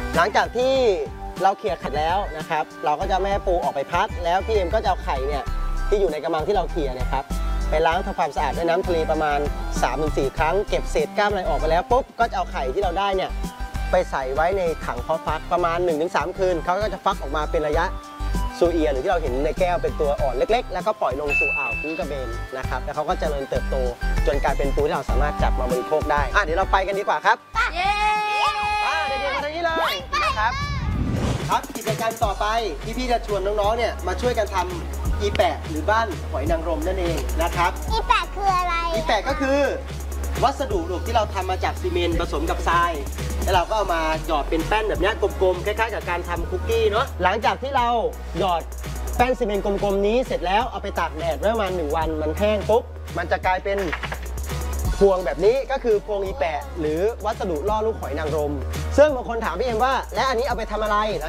หลังจากที่เราเขี่ยไข่แล้วนะครับเราก็จะแม่ปูออกไปพักแล้วพี่เอ็มก็จะเอาไข่เนี่ยที่อยู่ในกระมังที่เราเขี่ยเนี่ยครับไปล้างทำความสะอาดด้วยน้ำทะเลประมาณ 3-4 ครั้งเก็บเศษกล้ามอะไรออกไปแล้วปุ๊บก็จะเอาไข่ที่เราได้เนี่ยไปใส่ไว้ในถังเพาะฟักประมาณ 1-3 คืนเขาก็จะฟักออกมาเป็นระยะซูเอียหรือที่เราเห็นในแก้วเป็นตัวอ่อนเล็กๆแล้วก็ปล่อยลงสู่อ่าวกุ้งกระเบนนะครับแล้วเขาก็เจริญเติบโตจนกลายเป็นปูที่เราสามารถจับมาบริโภคได้เดี๋ยวเราไปกันดีกว่าครับเย้เด็กๆมาทางนี้เลยนะครับครับกิจกรรมต่อไปที่พี่จะชวนน้องๆเนี่ยมาช่วยกันทำอีแปะหรือบ้านหอยนางรมนั่นเองนะครับอีแปะคืออะไรอีแปะก็คือวัสดุที่เราทำมาจากซีเมนต์ผสมกับทรายแล้วเราก็เอามาหยอดเป็นแป้นแบบนี้กลมๆคล้ายๆกับการทำคุกกี้เนาะหลังจากที่เราหยอดแป้นซีเมนต์กลมๆนี้เสร็จแล้วเอาไปตากแดดไว้ประมาณ1 วันมันแห้งปุ๊บมันจะกลายเป็นพวงแบบนี้ก็คือพวงอีแปะหรือวัสดุล่อลูกหอยนางรมซึ่งบางคนถามพี่เอ็มว่าและอันนี้เอาไปทำอะไร